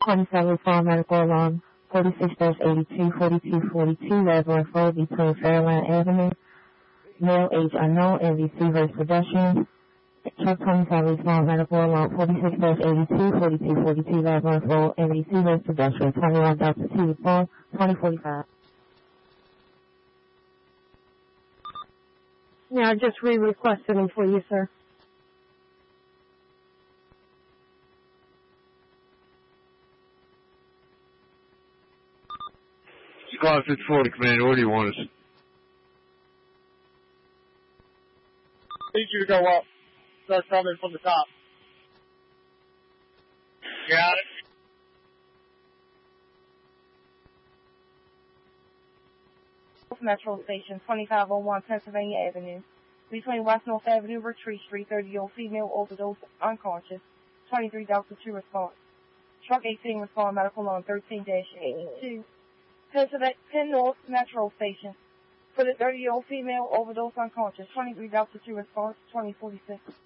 27 Farm Medical Alarm 46-824242 Reservoir Road between Fairland Avenue. Male age unknown, MVC versus pedestrian. Truck 27 Farm Medical Alarm 46-824242 Reservoir Road, MVC versus pedestrian. 21 Delta 2 phone 2045. Yeah, I just re-requested him for you, sir. Squad 640, Commander, where do you want us? Need you to go up. Start coming from the top. Got it. Metro Station, 2501 Pennsylvania Avenue. Between West North Avenue, Retreat Street, 30-year-old female overdose, unconscious. 23 Delta 2 response. Truck 18 respond, medical alarm 13-82. Penn North Metro Station. For the 30-year-old female overdose unconscious. 23 Delta 2 response, 2046.